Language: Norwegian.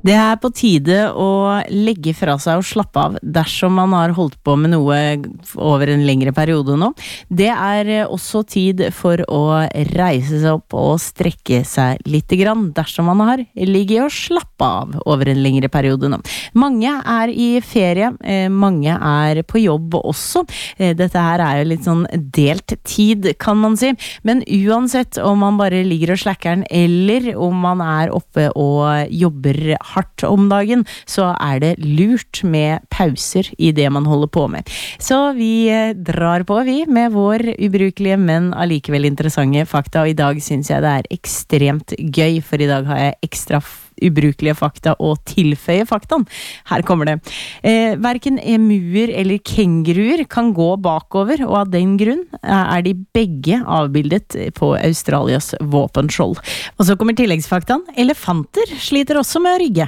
Det på tide å legge fra seg og slappe av dersom man har holdt på med noe over en lengre periode nå. Det også tid for å reise seg opp og strekke seg litt grann dersom man har ligget og slappe av over en lengre periode nå. Mange i ferie, mange på jobb også. Dette her jo litt sånn delt tid, kan man si. Men uansett om man bare ligger og slakker den, eller om man oppe og jobber hardt om dagen, så det lurt med pauser I det man holder på med. Så vi drar på med vår ubrukelige, men allikevel interessante fakta, og I dag synes jeg det ekstremt gøy, for I dag har jeg ekstra ubrukelige fakta og tilføye faktaen. Her kommer det. Hverken emuer eller kenguruer kan gå bakover, og av den grunn de begge avbildet på Australias våpenskjold. Og så kommer tilleggsfaktaen. Elefanter sliter også med å rygge.